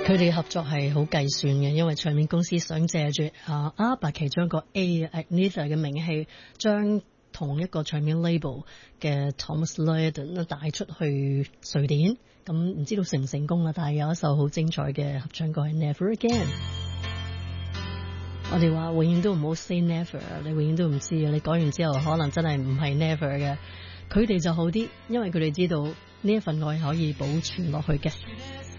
佢哋合作係好計算嘅，因為唱片公司想借住阿伯其中一個 Agnetha 嘅名氣，將同一個唱片 label 嘅 Thomas Lydon 帶出去瑞典。咁唔知道成唔成功啦，但係有一首好精彩嘅合唱歌係 Never Again。我哋話永遠都唔好 say never， 你永遠都唔知嘅，你講完之後可能真係唔係 never 嘅。佢哋就好啲，因為佢哋知道呢一份愛可以保存落去嘅。